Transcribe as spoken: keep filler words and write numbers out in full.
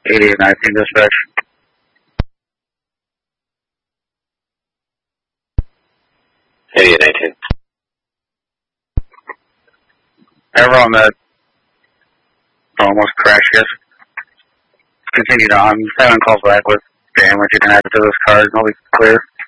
eighty-eight nineteen dispatch. eighty-eight nineteen. Everyone that almost crashed, yes. Continued on. Seven calls back with damage and added to those cars. Nobody's clear.